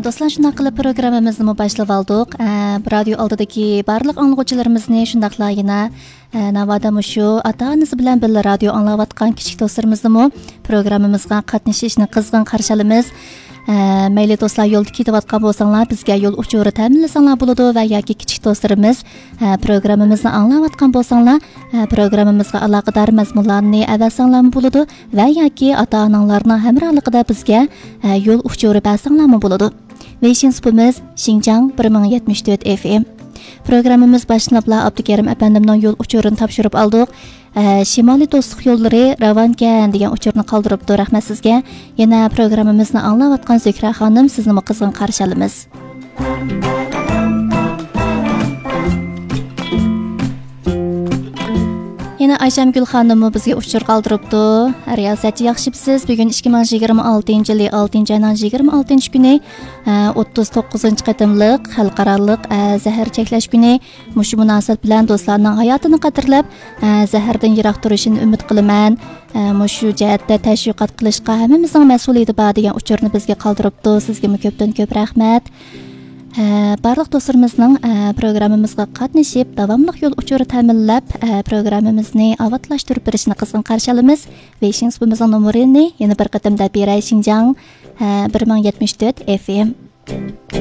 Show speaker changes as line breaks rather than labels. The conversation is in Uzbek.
Dostlar, shunday qilib programmamizni boshlab oldik. Radio oldidagi barliq anglag'uvchilarimizni shundaqla yana navada mushu ota-onasi bilan birga radio anglayotgan kichik do'stlarimizni programmamizga qatnashishni qizg'in qarshi olamiz. Mayli do'stlar, yo'lda ketayotgan bo'lsanglar, bizga yo'l uchuri ta'minlasanglar bo'ladi va yoki kichik do'stlarimiz programmamizni anglayotgan bo'lsanglar, programmamizga aloqador mazmunlarni avasanglar bo'ladi va yoki ota-onalarning hamrohligida bizga yo'l uchuri bersanglar bo'ladi. Weixin supimiz Xinjiang 1074 FM. Programmamiz başlanıpla Abdukarim efendimning yo'l uchurini topshirib oldik. Shimoliy do'stlik yo'llari Ravangan degan uchurni qoldiribdi. Rahmat sizga. Yana programmamizni anglayotgan Zikra xonim, sizni qizg'in qarshi olamiz. Yana Ayşamgul xonimmi bizga uchur qoldiribdi. Riyosatchi yaxshimisiz? Bugun 2026-yil 6-oyning 26-kuni 39-qatimliq xalqaroliq zahar cheklash kuni. Mushu munosabat bilan do'stlarning hayotini qadrlab, zahardan yiroq turishini umid qilaman. Mushu jihatda tashviqot qilishga hammamizning mas'uliyati bor degan uchurni bizga qoldiribdi. Sizga ko'pdan ko'p rahmat. Barliq do'stlarimizning programmamizga qatnashib, davomli yo'l uchuri ta'minlab, programmamizni avatlashtirib berishni qizg'in qarshi olamiz. Weixin supimizning nomerini yana bir qatimda beray. Xinjiang 1074 FM.